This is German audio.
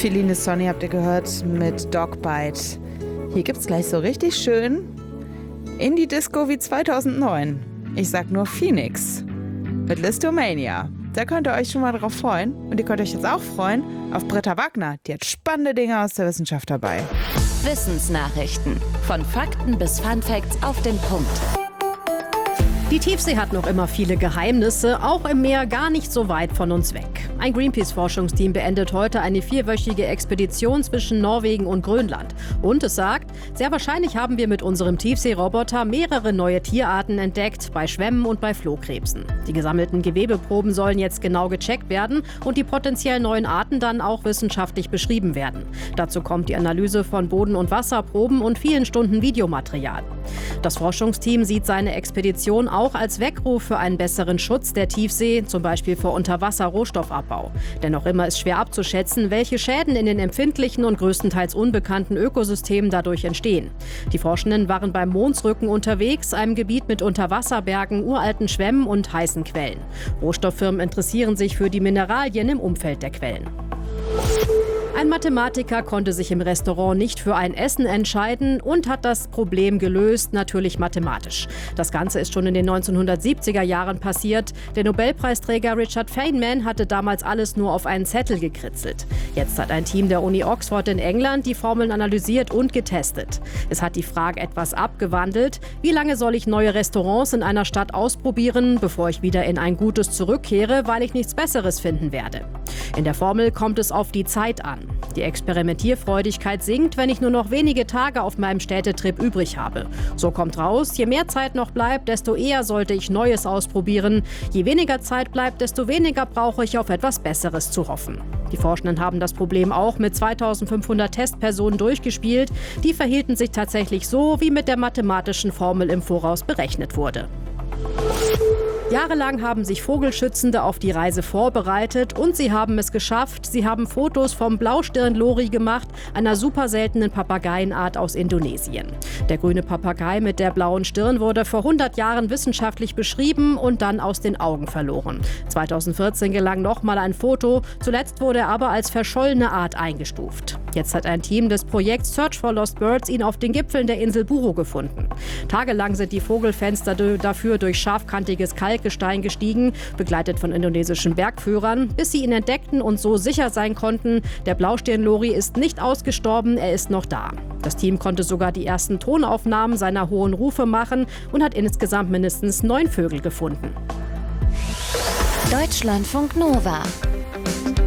Feline Sonny habt ihr gehört mit Dogbite. Hier gibt's gleich so richtig schön Indie-Disco wie 2009. Ich sag nur Phoenix mit Listomania. Da könnt ihr euch schon mal drauf freuen. Und ihr könnt euch jetzt auch freuen auf Britta Wagner. Die hat spannende Dinge aus der Wissenschaft dabei. Wissensnachrichten. Von Fakten bis Funfacts auf den Punkt. Die Tiefsee hat noch immer viele Geheimnisse, auch im Meer gar nicht so weit von uns weg. Ein Greenpeace-Forschungsteam beendet heute eine 4-wöchige Expedition zwischen Norwegen und Grönland. Und es sagt, sehr wahrscheinlich haben wir mit unserem Tiefseeroboter mehrere neue Tierarten entdeckt, bei Schwämmen und bei Flohkrebsen. Die gesammelten Gewebeproben sollen jetzt genau gecheckt werden und die potenziell neuen Arten dann auch wissenschaftlich beschrieben werden. Dazu kommt die Analyse von Boden- und Wasserproben und vielen Stunden Videomaterial. Das Forschungsteam sieht seine Expedition auch als Weckruf für einen besseren Schutz der Tiefsee, zum Beispiel vor Unterwasser-Rohstoffabbau. Denn noch immer ist schwer abzuschätzen, welche Schäden in den empfindlichen und größtenteils unbekannten Ökosystemen dadurch entstehen. Die Forschenden waren beim Mondsrücken unterwegs, einem Gebiet mit Unterwasserbergen, uralten Schwämmen und heißen Quellen. Rohstofffirmen interessieren sich für die Mineralien im Umfeld der Quellen. Ein Mathematiker konnte sich im Restaurant nicht für ein Essen entscheiden und hat das Problem gelöst, natürlich mathematisch. Das Ganze ist schon in den 1970er Jahren passiert. Der Nobelpreisträger Richard Feynman hatte damals alles nur auf einen Zettel gekritzelt. Jetzt hat ein Team der Uni Oxford in England die Formeln analysiert und getestet. Es hat die Frage etwas abgewandelt: Wie lange soll ich neue Restaurants in einer Stadt ausprobieren, bevor ich wieder in ein gutes zurückkehre, weil ich nichts Besseres finden werde? In der Formel kommt es auf die Zeit an. Die Experimentierfreudigkeit sinkt, wenn ich nur noch wenige Tage auf meinem Städtetrip übrig habe. So kommt raus, je mehr Zeit noch bleibt, desto eher sollte ich Neues ausprobieren. Je weniger Zeit bleibt, desto weniger brauche ich auf etwas Besseres zu hoffen. Die Forschenden haben das Problem auch mit 2500 Testpersonen durchgespielt. Die verhielten sich tatsächlich so, wie mit der mathematischen Formel im Voraus berechnet wurde. Jahrelang haben sich Vogelschützende auf die Reise vorbereitet und sie haben es geschafft. Sie haben Fotos vom Blaustirnlori gemacht, einer super seltenen Papageienart aus Indonesien. Der grüne Papagei mit der blauen Stirn wurde vor 100 Jahren wissenschaftlich beschrieben und dann aus den Augen verloren. 2014 gelang nochmal ein Foto, zuletzt wurde er aber als verschollene Art eingestuft. Jetzt hat ein Team des Projekts Search for Lost Birds ihn auf den Gipfeln der Insel Buru gefunden. Tagelang sind die Vogelfans dafür durch scharfkantiges Kalkgestein gestiegen, begleitet von indonesischen Bergführern, bis sie ihn entdeckten und so sicher sein konnten, der Blaustirnlori ist nicht ausgestorben, er ist noch da. Das Team konnte sogar die ersten Tonaufnahmen seiner hohen Rufe machen und hat insgesamt mindestens 9 Vögel gefunden. Deutschlandfunk Nova